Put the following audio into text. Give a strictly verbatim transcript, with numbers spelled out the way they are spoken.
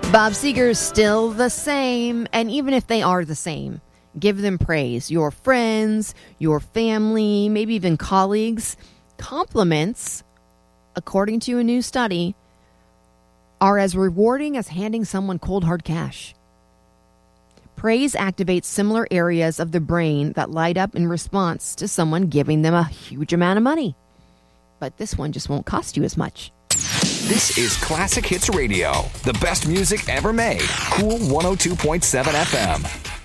Bob Seger's still the same, and even if they are the same, give them praise. Your friends, your family, maybe even colleagues. Compliments, according to a new study, are as rewarding as handing someone cold hard cash. Praise activates similar areas of the brain that light up in response to someone giving them a huge amount of money. But this one just won't cost you as much. This is Classic Hits Radio, the best music ever made. Cool one oh two point seven F M.